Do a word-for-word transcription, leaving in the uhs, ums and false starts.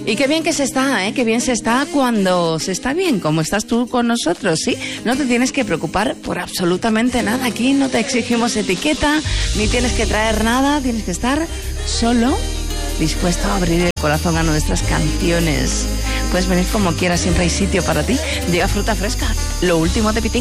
Y qué bien que se está, ¿eh? Qué bien se está cuando se está bien, como estás tú con nosotros, ¿sí? No te tienes que preocupar por absolutamente nada. Aquí no te exigimos etiqueta, ni tienes que traer nada. Tienes que estar solo, dispuesto a abrir el corazón a nuestras canciones. Puedes venir como quieras, siempre hay sitio para ti. Llega Fruta Fresca, lo último de Pitín.